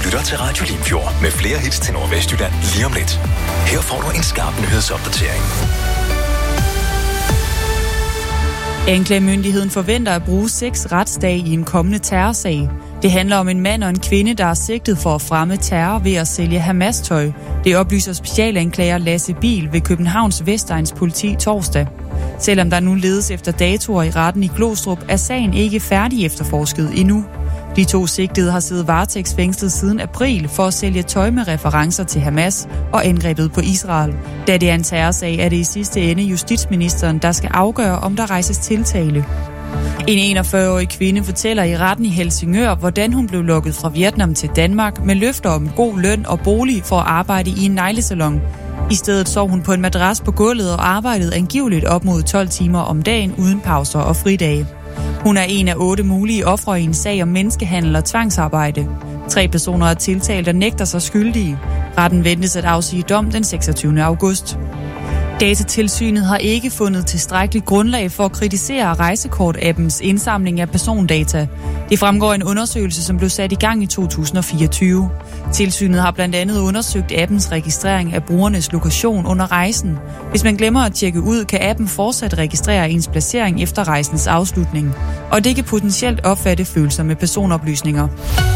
lytter til Radio Limfjord med flere hits til Nordvestjylland lige om lidt. Her får du en skarp nyhedsopdatering. Anklagemyndigheden forventer at bruge 6 retsdage i en kommende terrorsag. Det handler om en mand og en kvinde, der er sigtet for at fremme terror ved at sælge Hamas-tøj. Det oplyser specialanklager Lasse Biel ved Københavns Vestegns politi torsdag. Selvom der nu ledes efter datoer i retten i Glostrup, er sagen ikke færdig efterforsket endnu. De 2 sigtede har siddet varetægtsfængslet siden april for at sælge tøj med referencer til Hamas og angrebet på Israel. Da det er en terrorsag, er det i sidste ende justitsministeren, der skal afgøre, om der rejses tiltale. En 41-årig kvinde fortæller i retten i Helsingør, hvordan hun blev lukket fra Vietnam til Danmark med løfter om god løn og bolig for at arbejde i en neglesalon. I stedet sov hun på en madras på gulvet og arbejdede angiveligt op mod 12 timer om dagen uden pauser og fridage. Hun er en af 8 mulige ofre i en sag om menneskehandel og tvangsarbejde. 3 personer er tiltalt og nægter sig skyldige. Retten ventes at afsige dom den 26. august. Datatilsynet har ikke fundet tilstrækkeligt grundlag for at kritisere rejsekort-appens indsamling af persondata. Det fremgår af en undersøgelse, som blev sat i gang i 2024. Tilsynet har blandt andet undersøgt appens registrering af brugernes lokation under rejsen. Hvis man glemmer at tjekke ud, kan appen fortsat registrere ens placering efter rejsens afslutning. Og det kan potentielt opfatte følsomme personoplysninger.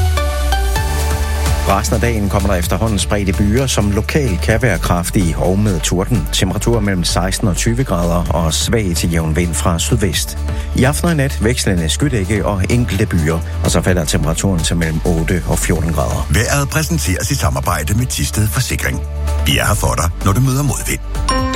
Resten af dagen kommer der efterhånden spredte byer, som lokalt kan være kraftige og med torden. Temperaturer mellem 16 og 20 grader og svag til jævn vind fra sydvest. I aften og nat vekslende skydække og enkelte byer, og så falder temperaturen til mellem 8 og 14 grader. Vejret præsenteres i samarbejde med Thisted Forsikring. Vi er her for dig, når du møder modvind.